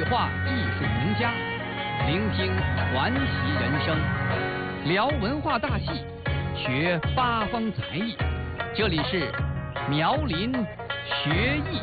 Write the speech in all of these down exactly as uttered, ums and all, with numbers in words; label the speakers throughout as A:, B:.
A: 化艺术名家，聆听传奇人生，聊文化大戏，学八方才艺。这里是苗林学艺。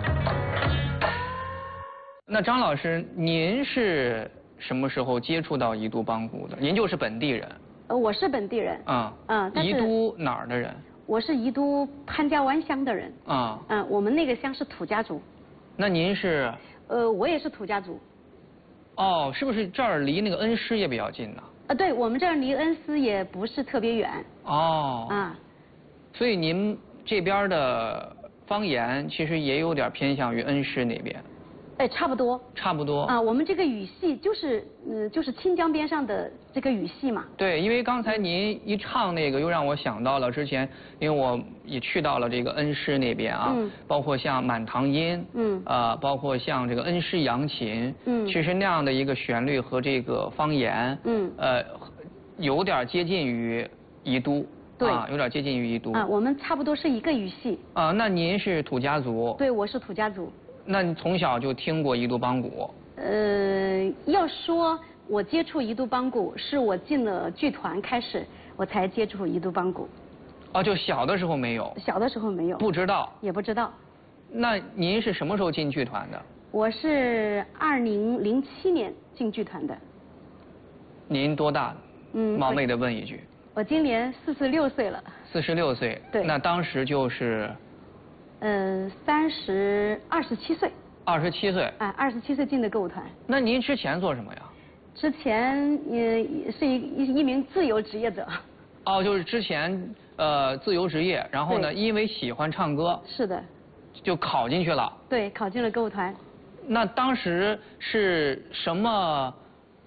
A: 那张老师，您是什么时候接触到宜都帮鼓的？您就是本地人？
B: 呃，我是本地人。
A: 啊、
B: 嗯，但是
A: 宜都哪儿的人？
B: 我是宜都潘家湾乡的人。
A: 啊、
B: 嗯，我们那个乡是土家族。
A: 那您是？
B: 呃，我也是土家族。
A: 哦，是不是这儿离那个恩施也比较近呢？
B: 啊，对，我们这儿离恩施也不是特别远。
A: 哦。
B: 啊。
A: 所以您这边的方言其实也有点偏向于恩施那边。
B: 哎，差不多。
A: 差不多。
B: 啊，我们这个语系就是，嗯，就是清江边上的这个语系嘛。
A: 对，因为刚才您一唱那个，又让我想到了之前，因为我也去到了这个恩施那边啊，
B: 嗯，
A: 包括像满堂音，
B: 嗯，
A: 呃，包括像这个恩施扬琴，
B: 嗯，
A: 其实那样的一个旋律和这个方言，
B: 嗯，
A: 呃，有点接近于宜都。
B: 对，
A: 啊，有点接近于宜都。
B: 啊，我们差不多是一个语系。
A: 啊，那您是土家族？
B: 对，我是土家族。
A: 那你从小就听过宜都帮鼓？
B: 呃，要说我接触宜都帮鼓，是我进了剧团开始，我才接触宜都帮鼓。
A: 哦，就小的时候没有？
B: 小的时候没有。
A: 不知道？
B: 也不知道。
A: 那您是什么时候进剧团的？
B: 我是二零零七年进剧团的。
A: 您多大？
B: 嗯，
A: 冒昧的问一句。
B: 我今年四十六岁了。
A: 四十六岁。
B: 对。
A: 那当时就是？
B: 嗯，三十二十七岁。
A: 二十七岁。
B: 啊，二十七岁进的歌舞团。
A: 那您之前做什么呀？
B: 之前也是一一一名自由职业者。
A: 哦，就是之前呃自由职业，然后呢，因为喜欢唱歌。
B: 是的。
A: 就考进去了。
B: 对，考进了歌舞团。
A: 那当时是什么